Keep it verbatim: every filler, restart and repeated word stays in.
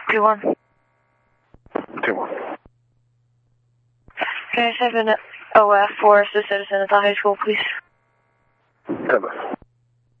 two one. two one. Can I have an O F for the citizen at the high school, please? ten.